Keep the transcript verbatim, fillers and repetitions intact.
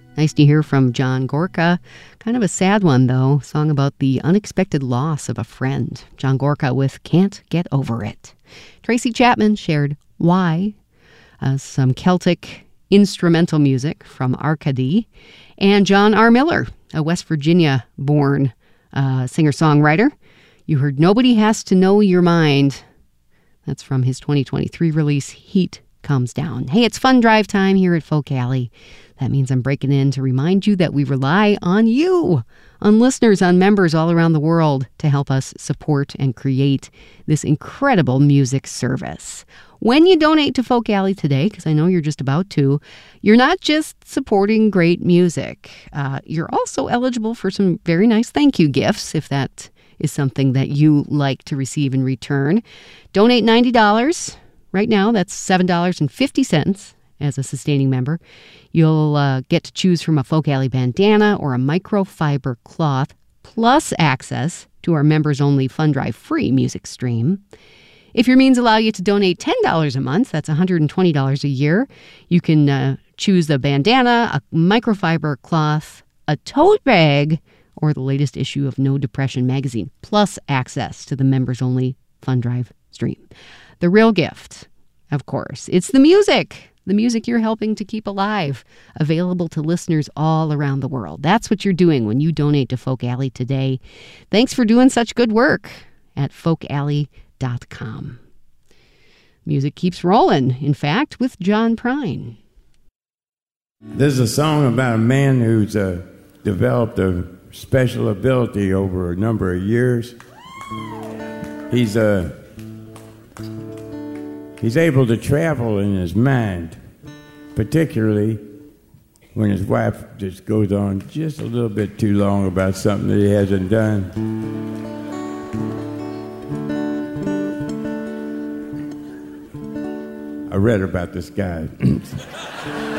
Nice to hear from John Gorka. Kind of a sad one, though. Song about the unexpected loss of a friend. John Gorka with Can't Get Over It. Tracy Chapman shared Why, uh, some Celtic instrumental music from Arcady. And John R. Miller, a West Virginia-born uh, singer-songwriter. You heard Nobody Has to Know Your Mind. That's from his twenty twenty-three release, Heat Comes Down. Hey, it's fun drive time here at Folk Alley. That means I'm breaking in to remind you that we rely on you, on listeners, on members all around the world to help us support and create this incredible music service. When you donate to Folk Alley today, because I know you're just about to, you're not just supporting great music. Uh, you're also eligible for some very nice thank you gifts, if that is something that you like to receive in return. Donate ninety dollars. Right now, that's seven dollars and fifty cents as a sustaining member. You'll uh, get to choose from a Folk Alley bandana or a microfiber cloth, plus access to our members-only Fun Drive free music stream. If your means allow you to donate ten dollars a month, that's one hundred twenty dollars a year, you can uh, choose a bandana, a microfiber cloth, a tote bag, or the latest issue of No Depression magazine, plus access to the members-only Fun Drive stream. The real gift, of course, it's the music. The music you're helping to keep alive, available to listeners all around the world. That's what you're doing when you donate to Folk Alley today. Thanks for doing such good work at folk alley dot com. Music keeps rolling, in fact, with John Prine. This is a song about a man who's uh, developed a special ability over a number of years. He's a... Uh, He's able to travel in his mind, particularly when his wife just goes on just a little bit too long about something that he hasn't done. I read about this guy.